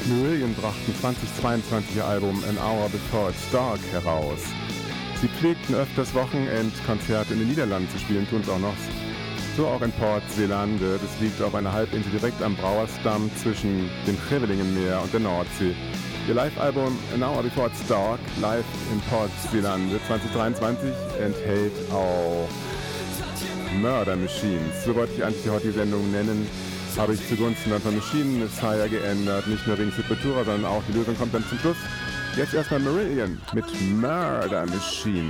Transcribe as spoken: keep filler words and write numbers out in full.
Marillion brachten zweitausendzweiundzwanzig ihr Album An Hour Before It's Dark heraus. Sie pflegten öfters Wochenendkonzerte in den Niederlanden zu spielen, tun es auch noch. So auch in Port Zeelande. Das liegt auf einer Halbinsel direkt am Brouwersdam zwischen dem Schevelingenmeer und der Nordsee. Ihr Live-Album An Hour Before It's Dark, live in Port Zeelande zweitausenddreiundzwanzig, enthält auch Murder Machines. So wollte ich eigentlich die heutige Sendung nennen. Habe ich zugunsten von Machine Messiah geändert. Nicht nur wegen Sepultura, sondern auch die Lösung kommt dann zum Schluss. Jetzt erstmal Marillion mit Murder Machine.